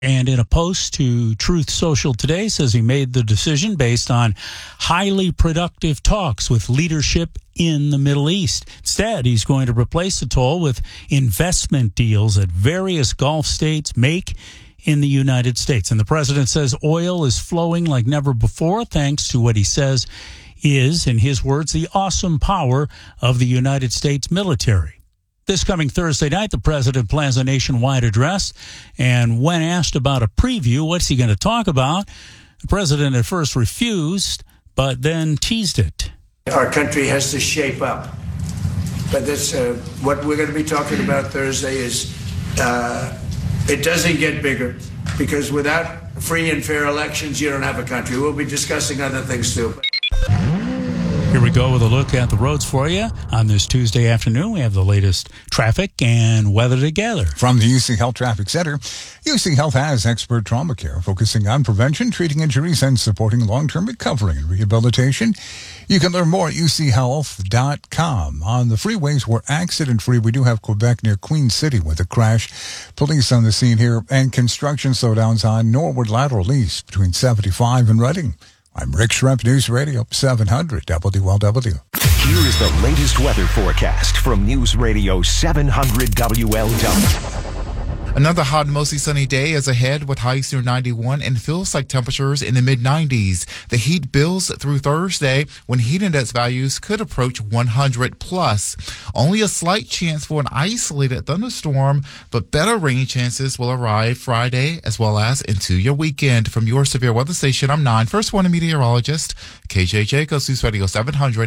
And in a post to Truth Social today, says he made the decision based on highly productive talks with leadership in the Middle East. Instead, he's going to replace the toll with investment deals that various Gulf states make in the United States. And the president says oil is flowing like never before, thanks to what he says is, in his words, the awesome power of the United States military. This coming Thursday night, the president plans a nationwide address, and when asked about a preview, what's he going to talk about, the president at first refused, but then teased it. Our country has to shape up, but that's what we're going to be talking about Thursday is it doesn't get bigger, because without free and fair elections, you don't have a country. We'll be discussing other things too. Here we go with a look at the roads for you. On this Tuesday afternoon, we have the latest traffic and weather together. From the UC Health Traffic Center, UC Health has expert trauma care focusing on prevention, treating injuries, and supporting long-term recovery and rehabilitation. You can learn more at uchealth.com. On the freeways, we're accident-free. We do have Quebec near Queen City with a crash. Police on the scene here, and construction slowdowns on Norwood Lateral East between 75 and Reading. I'm Rick Schrempf, News Radio 700 WLW. Here is the latest weather forecast from News Radio 700 WLW. Another hot and mostly sunny day is ahead with highs near 91 and feels like temperatures in the mid-90s. The heat builds through Thursday when heat index values could approach 100 plus. Only a slight chance for an isolated thunderstorm, but better rain chances will arrive Friday as well as into your weekend. From your severe weather station, I'm 9 First Warning meteorologist, KJ Jacobs, News Radio 700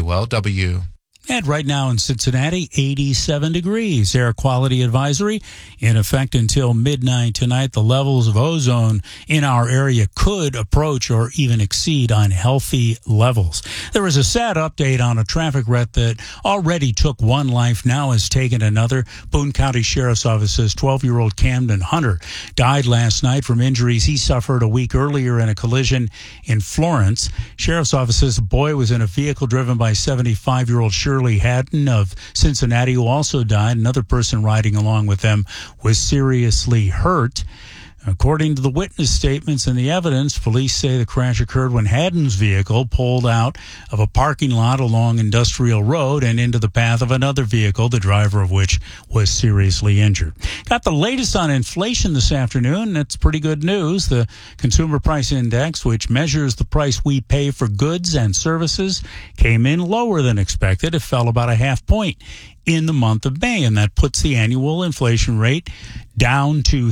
WLW. And right now in Cincinnati, 87 degrees. Air quality advisory in effect until midnight tonight. The levels of ozone in our area could approach or even exceed unhealthy levels. There was a sad update on a traffic wreck that already took one life, now has taken another. Boone County Sheriff's Office says 12-year-old Camden Hunter died last night from injuries he suffered a week earlier in a collision in Florence. Sheriff's Office says the boy was in a vehicle driven by 75-year-old Shirley Hatton of Cincinnati, who also died. Another person riding along with them was seriously hurt. According to the witness statements and the evidence, police say the crash occurred when Haddon's vehicle pulled out of a parking lot along Industrial Road and into the path of another vehicle, the driver of which was seriously injured. Got the latest on inflation this afternoon. That's pretty good news. The Consumer Price Index, which measures the price we pay for goods and services, came in lower than expected. It fell about a half point in the month of May, and that puts the annual inflation rate down to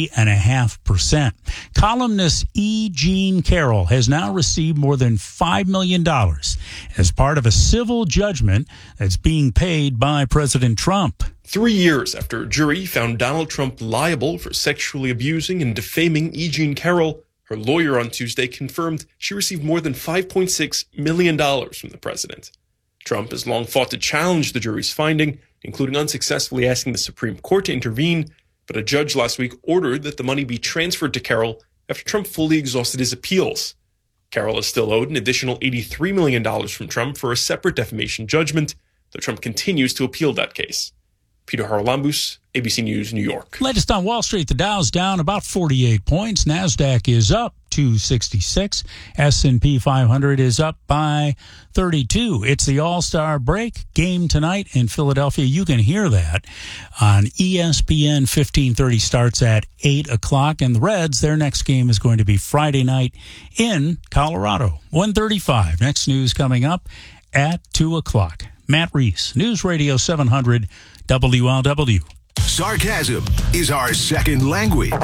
3.5%. Columnist E. Jean Carroll has now received more than $5 million as part of a civil judgment that's being paid by President Trump. 3 years after a jury found Donald Trump liable for sexually abusing and defaming E. Jean Carroll, her lawyer on Tuesday confirmed she received more than $5.6 million from the president. Trump has long fought to challenge the jury's finding, including unsuccessfully asking the Supreme Court to intervene, but a judge last week ordered that the money be transferred to Carroll after Trump fully exhausted his appeals. Carroll is still owed an additional $83 million from Trump for a separate defamation judgment, though Trump continues to appeal that case. Peter Haralambous, ABC News, New York. Latest on Wall Street, the Dow's down about 48 points. NASDAQ is up 266. S&P 500 is up by 32. It's the All-Star break game tonight in Philadelphia. You can hear that on ESPN. 1530 starts at 8 o'clock. And the Reds, their next game is going to be Friday night in Colorado. 1:35. Next news coming up at 2 o'clock. Matt Reese, News Radio 700 WLW. Sarcasm is our second language.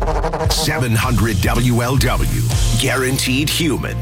700 WLW. Guaranteed human.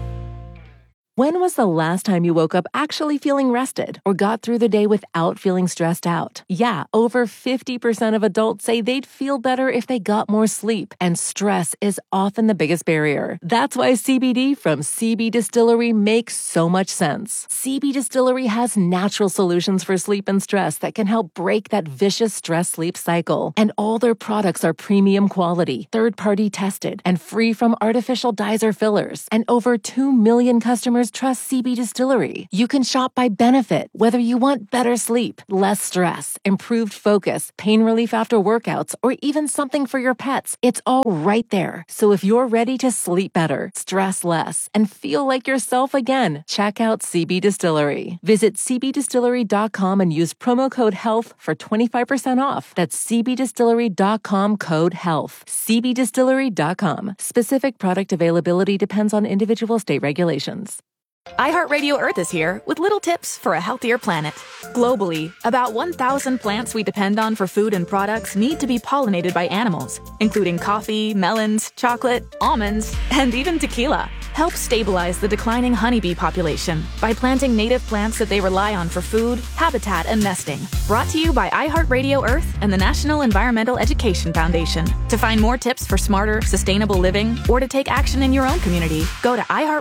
When was the last time you woke up actually feeling rested or got through the day without feeling stressed out? Yeah, over 50% of adults say they'd feel better if they got more sleep, and stress is often the biggest barrier. That's why CBD from CB Distillery makes so much sense. CB Distillery has natural solutions for sleep and stress that can help break that vicious stress-sleep cycle. And all their products are premium quality, third-party tested, and free from artificial dyes or fillers. And over 2 million customers customers trust CB Distillery. You can shop by benefit, whether you want better sleep, less stress, improved focus, pain relief after workouts, or even something for your pets. It's all right there. So if you're ready to sleep better, stress less, and feel like yourself again, check out CB Distillery. Visit cbdistillery.com and use promo code HEALTH for 25% off. That's cbdistillery.com code HEALTH. cbdistillery.com. Specific product availability depends on individual state regulations. iHeartRadio Earth is here with little tips for a healthier planet. Globally, about 1,000 plants we depend on for food and products need to be pollinated by animals, including coffee, melons, chocolate, almonds, and even tequila. Help stabilize the declining honeybee population by planting native plants that they rely on for food, habitat, and nesting. Brought to you by iHeartRadio Earth and the National Environmental Education Foundation. To find more tips for smarter, sustainable living, or to take action in your own community, go to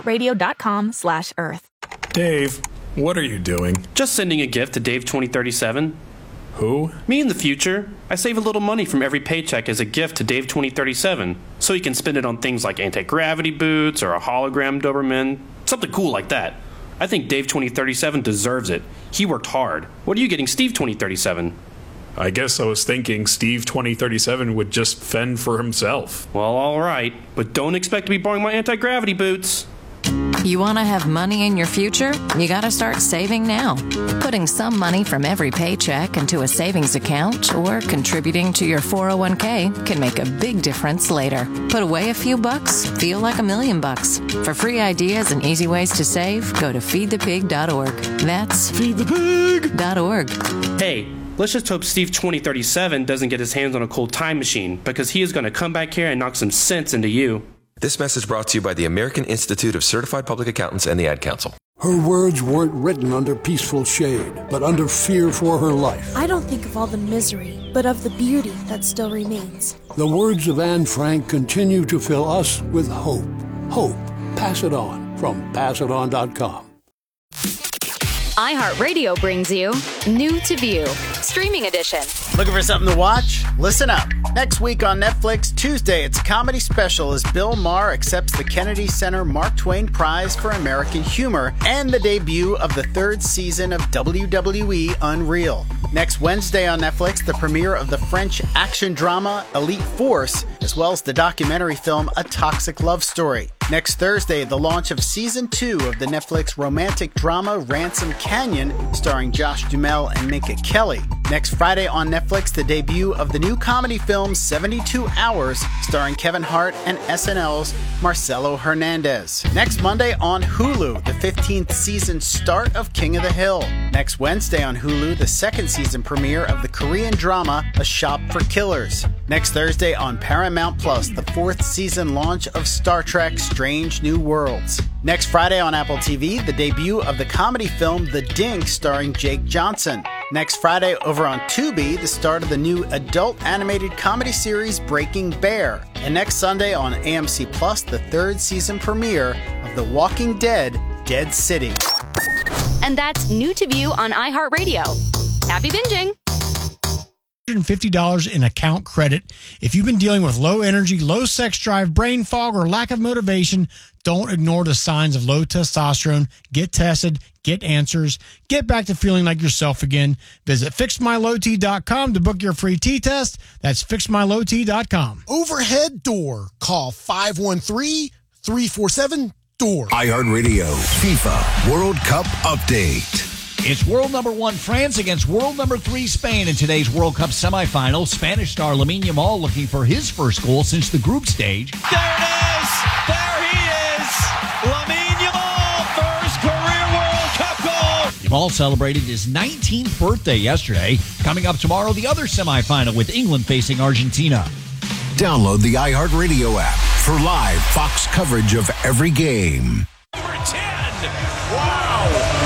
iHeartRadio.com/Earth. Dave, what are you doing? Just sending a gift to Dave 2037. Who? Me in the future. I save a little money from every paycheck as a gift to Dave 2037, so he can spend it on things like anti-gravity boots or a hologram Doberman, something cool like that. I think Dave 2037 deserves it. He worked hard. What are you getting Steve 2037? I guess I was thinking Steve 2037 would just fend for himself. Well, all right, but don't expect to be borrowing my anti-gravity boots. You want to have money in your future? You got to start saving now. Putting some money from every paycheck into a savings account or contributing to your 401k can make a big difference later. Put away a few bucks, feel like $1 million. For free ideas and easy ways to save, go to feedthepig.org. That's feedthepig.org. Hey, let's just hope Steve 2037 doesn't get his hands on a cold time machine, because he is going to come back here and knock some sense into you. This message brought to you by the American Institute of Certified Public Accountants and the Ad Council. Her words weren't written under peaceful shade, but under fear for her life. I don't think of all the misery, but of the beauty that still remains. The words of Anne Frank continue to fill us with hope. Hope. Pass it on from passiton.com. iHeartRadio brings you New to View, Streaming Edition. Looking for something to watch? Listen up. Next week on Netflix, Tuesday, it's a comedy special as Bill Maher accepts the Kennedy Center Mark Twain Prize for American Humor and the debut of the third season of WWE Unreal. Next Wednesday on Netflix, the premiere of the French action drama Elite Force, as well as the documentary film A Toxic Love Story. Next Thursday, the launch of Season 2 of the Netflix romantic drama Ransom Canyon, starring Josh Duhamel and Minka Kelly. Next Friday on Netflix, the debut of the new comedy film 72 Hours, starring Kevin Hart and SNL's Marcelo Hernandez. Next Monday on Hulu, the 15th season start of King of the Hill. Next Wednesday on Hulu, the second season premiere of the Korean drama A Shop for Killers. Next Thursday on Paramount Plus, the fourth season launch of Star Trek Strange New Worlds. Next Friday on Apple TV, the debut of the comedy film The Dink starring Jake Johnson. Next Friday over on Tubi, the start of the new adult animated comedy series Breaking Bear. And next Sunday on AMC Plus, the third season premiere of The Walking Dead, Dead City. And that's New to View on iHeartRadio. Happy binging! $150 in account credit. If you've been dealing with low energy, low sex drive, brain fog, or lack of motivation, don't ignore the signs of low testosterone. Get tested, get answers, get back to feeling like yourself again. Visit FixMyLowT.com to book your free T-test. That's FixMyLowT.com. Overhead door. Call 513-347-DOOR. iHeartRadio FIFA World Cup Update. It's world number 1 France against world number 3 Spain in today's World Cup semifinal. Spanish star Lamine Yamal looking for his first goal since the group stage. There it is! There he is! Lamine Yamal, first career World Cup goal! Yamal celebrated his 19th birthday yesterday. Coming up tomorrow, the other semifinal with England facing Argentina. Download the iHeartRadio app for live Fox coverage of every game. Over 10! Wow!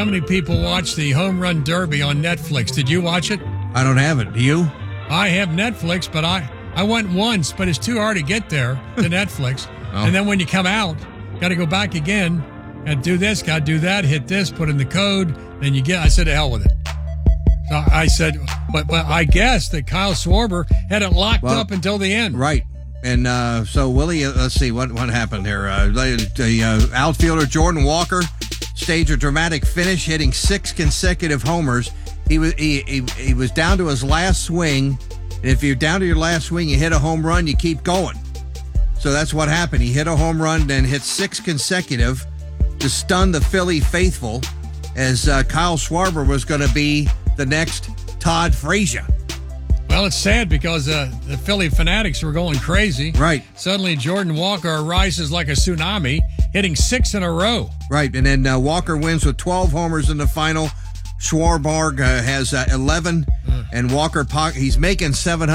how many people watched the Home Run Derby on Netflix? Did you watch it? I don't have it. Do you? I have Netflix, but I went once, but it's too hard to get there to Netflix. Oh. And then when you come out, got to go back again and do this, got to do that, hit this, put in the code, then you get. I said, to hell with it. So I said, but I guess that Kyle Schwarber had it locked up until the end. Right. And so, Willie, let's see what happened here. The outfielder Jordan Walker staged a dramatic finish, hitting 6 consecutive homers. He was down to his last swing, and if you're down to your last swing, you hit a home run, you keep going. So that's what happened. He hit a home run, then hit 6 consecutive to stun the Philly faithful, as Kyle Schwarber was going to be the next Todd Frazier. Well, it's sad because the Philly fanatics were going crazy. Right. Suddenly, Jordan Walker rises like a tsunami, hitting 6 in a row. Right, and then Walker wins with 12 homers in the final. Schwarber has 11, and Walker, he's making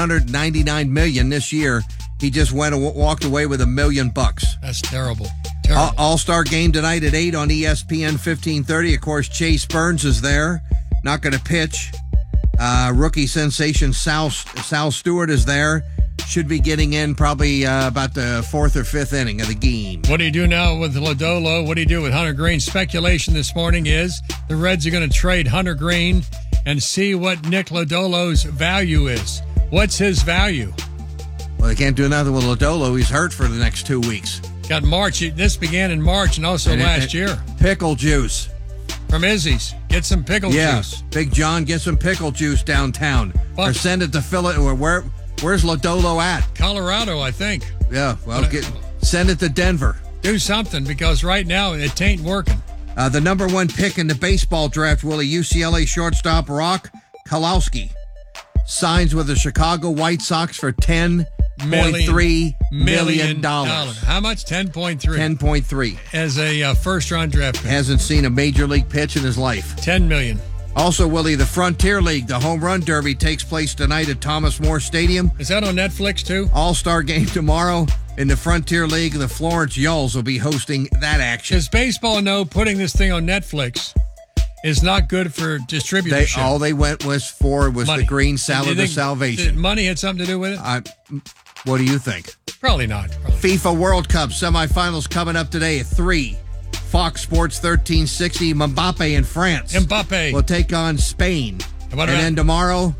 $799 million this year. He just walked away with $1 million. That's terrible. All-Star game tonight at 8 on ESPN 1530. Of course, Chase Burns is there, not going to pitch. Rookie sensation Sal Stewart is there. Should be getting in probably about the 4th or 5th inning of the game. What do you do now with Lodolo? What do you do with Hunter Green? Speculation this morning is the Reds are going to trade Hunter Green and see what Nick Lodolo's value is. What's his value? Well, they can't do nothing with Lodolo. He's hurt for the next 2 weeks. Got March. This began in March and also last year. Pickle juice. From Izzy's. Get some pickle juice. Big John, get some pickle juice downtown. Or send it to Philadelphia. Where's Lodolo at? Colorado, I think. Yeah, well, send it to Denver. Do something, because right now it ain't working. The number 1 pick in the baseball draft, Willie, UCLA shortstop Rock Kalowski signs with the Chicago White Sox for $10.3 million. How much? 10.3. 10.3. As a first-round draft pick. Hasn't seen a major league pitch in his life. $10 million. Also, Willie, the Frontier League, the Home Run Derby, takes place tonight at Thomas More Stadium. Is that on Netflix, too? All-Star game tomorrow in the Frontier League. The Florence Yulls will be hosting that action. Does baseball know putting this thing on Netflix is not good for distributorship? All they went was money. The green salad of salvation. Money had something to do with it? What do you think? Probably not. FIFA World Cup semifinals coming up today at 3. Fox Sports 1360, Mbappe in France. Mbappe will take on Spain. And then tomorrow,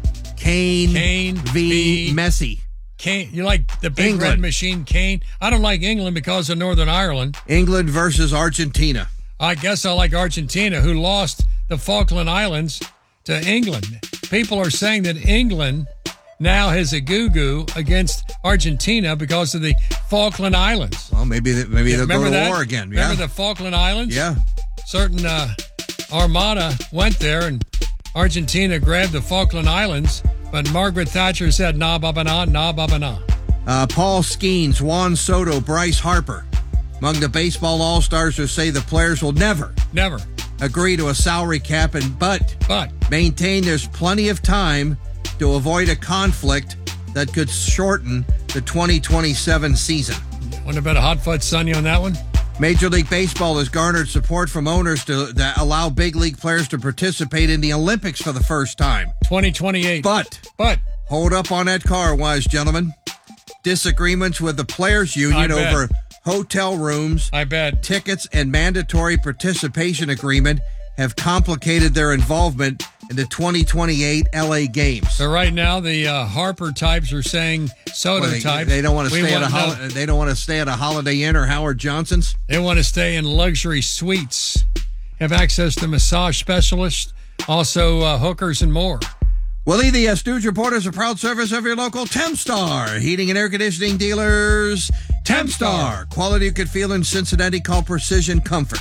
Kane v. Messi. Kane, you like the big England. Red machine, Kane? I don't like England because of Northern Ireland. England versus Argentina. I guess I like Argentina, who lost the Falkland Islands to England. People are saying that England now has a goo-goo against Argentina because of the Falkland Islands. Well, maybe they'll go to war again. Yeah. Remember the Falkland Islands? Yeah. Certain armada went there, and Argentina grabbed the Falkland Islands, but Margaret Thatcher said, nah, baba, nah, nah, baba, nah. Paul Skeens, Juan Soto, Bryce Harper, among the baseball all-stars who say the players will never agree to a salary cap, but maintain there's plenty of time to avoid a conflict that could shorten the 2027 season. Want to bet a hot fudge sunny on that one? Major League Baseball has garnered support from owners to allow big league players to participate in the Olympics for the first time. 2028. But hold up on that car, wise gentlemen. Disagreements with the Players Union over hotel rooms, tickets, and mandatory participation agreement have complicated their involvement in the 2028 LA Games. So right now, the Harper types are saying Soto types. They don't want to stay they don't want to stay at a Holiday Inn or Howard Johnson's. They want to stay in luxury suites, have access to massage specialists, also hookers and more. Willie, the Stooge Report is a proud service of your local Tempstar heating and air conditioning dealers. Tempstar, quality you could feel in Cincinnati. Call Precision Comfort.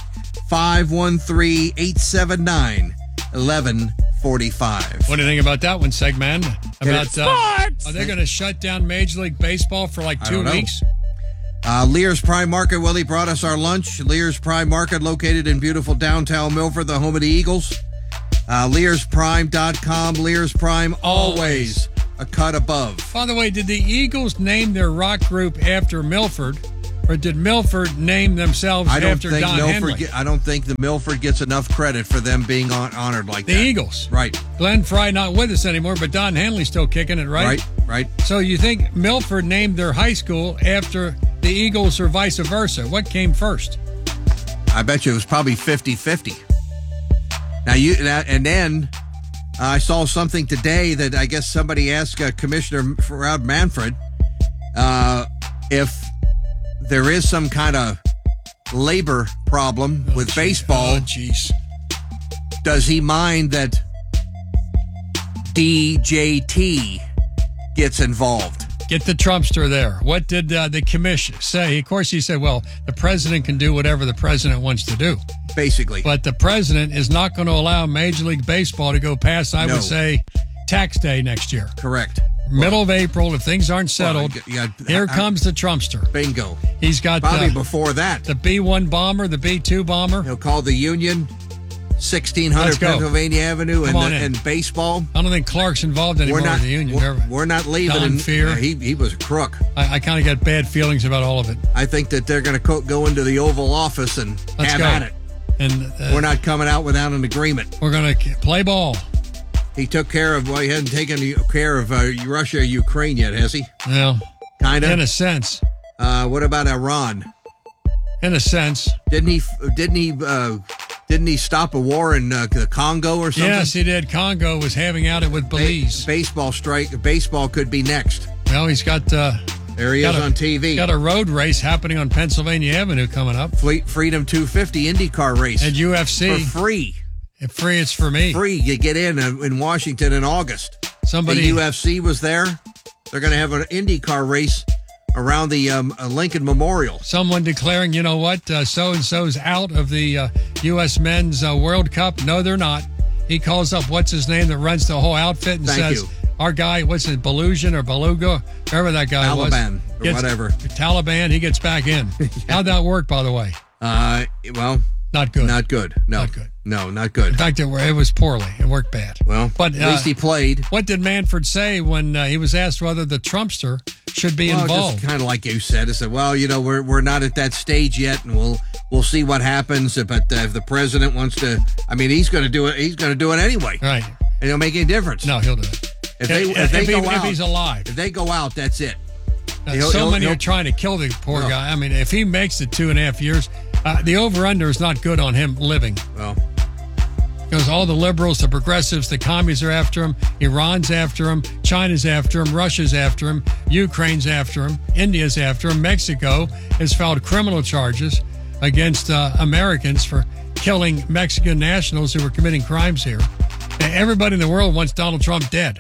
513-879-1145. What do you think about that one, Segman? About are they going to shut down Major League Baseball for like 2 weeks? Lear's Prime Market, Willie, brought us our lunch. Lear's Prime Market, located in beautiful downtown Milford, the home of the Eagles. LearsPrime.com. Lear's Prime, always a cut above. By the way, did the Eagles name their rock group after Milford, Or did Milford name themselves after Don Henley? I don't think the Milford gets enough credit for them being honored like the that. The Eagles. Right. Glenn Fry not with us anymore, but Don Henley's still kicking it, right? Right. So you think Milford named their high school after the Eagles or vice versa? What came first? I bet you it was probably 50-50. And then I saw something today that I guess somebody asked Commissioner Rod Manfred if there is some kind of labor problem with baseball. Oh, jeez. Does he mind that DJT gets involved? Get the Trumpster there. What did the commission say? Of course, he said, well, the president can do whatever the president wants to do. Basically. But the president is not going to allow Major League Baseball to go past, I would say, tax day next year. Correct. Middle of April, if things aren't settled, here comes the Trumpster. Bingo. He's got probably before that. The B-1 bomber, the B-2 bomber. He'll call the Union, 1600 Pennsylvania Avenue, and baseball. I don't think Clark's involved anymore in the Union. We're not leaving. Don Fear. He was a crook. I kind of got bad feelings about all of it. I think that they're going to go into the Oval Office and have at it. And we're not coming out without an agreement. We're going to play ball. He took care of, he hasn't taken care of Russia, Ukraine yet, has he? Well, kind of. In a sense. What about Iran? In a sense. Didn't he stop a war in the Congo or something? Yes, he did. Congo was having at it with Belize. Baseball strike. Baseball could be next. Well, he's got... there he is on TV. Got a road race happening on Pennsylvania Avenue coming up. Freedom 250 IndyCar race. And UFC. For free. If free, it's for me. Free. You get in Washington in August. The UFC was there. They're going to have an IndyCar race around the Lincoln Memorial. Someone declaring, you know what, so-and-so's out of the U.S. Men's World Cup. No, they're not. He calls up, what's his name that runs the whole outfit and says, our guy, what's his, Belusian or Beluga, whoever that guy was. Taliban or whatever. Taliban, he gets back in. How'd that work, by the way? Well... Not good. Not good. No. Not good. No, not good. In fact, it was poorly. It worked bad. Well, but at least he played. What did Manfred say when he was asked whether the Trumpster should be involved? Just kind of like you said. I said, well, we're not at that stage yet, and we'll see what happens. But if the president wants to, he's going to do it. He's going to do it anyway. Right. And it'll make any difference. No, he'll do it. If he's alive. If they go out, that's it. Many are trying to kill the poor guy. If he makes it 2.5 years, the over-under is not good on him living. Well, because all the liberals, the progressives, the commies are after him. Iran's after him. China's after him. Russia's after him. Ukraine's after him. India's after him. Mexico has filed criminal charges against Americans for killing Mexican nationals who were committing crimes here. And everybody in the world wants Donald Trump dead.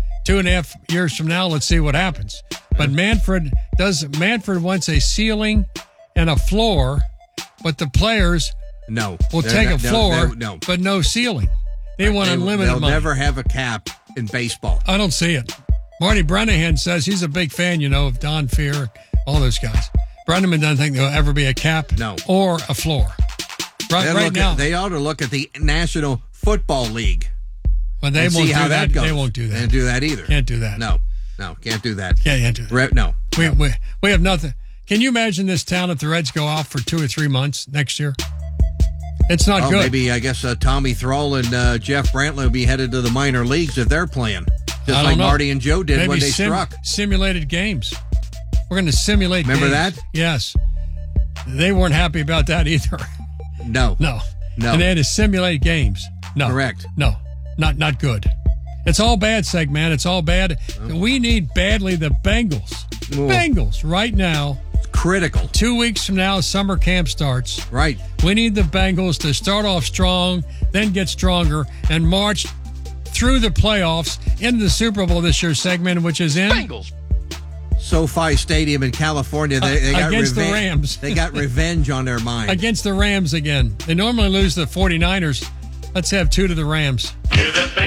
2.5 years from now, let's see what happens. But Manfred wants a ceiling and a floor, but the players will take a floor, but no ceiling. They want unlimited money. They'll never have a cap in baseball. I don't see it. Marty Brennahan says he's a big fan, of Don Fear, all those guys. Brennaman doesn't think there'll ever be a cap or a floor. Right now. They ought to look at the National Football League. But they won't do that. They won't do that. They can't do that either. Can't do that. No, can't do that. Can't do that. No. We have nothing. Can you imagine this town if the Reds go off for 2 or 3 months next year? It's not good. Maybe, I guess, Tommy Thrall and Jeff Brantley will be headed to the minor leagues if they're playing. Just like Marty and Joe did when they struck. Simulated games. We're going to simulate Remember games. that? Yes. They weren't happy about that either. No. And they had to simulate games. No. Correct. No. Not good. It's all bad, Seg, man. It's all bad. We need badly the Bengals. Ooh. Bengals right now. Critical. 2 weeks from now, summer camp starts. Right. We need the Bengals to start off strong, then get stronger, and march through the playoffs into the Super Bowl this year, segment, which is in Bengals. SoFi Stadium in California. They got against the Rams. They got revenge on their mind. Against the Rams again. They normally lose to the 49ers. Let's have 2 to the Rams.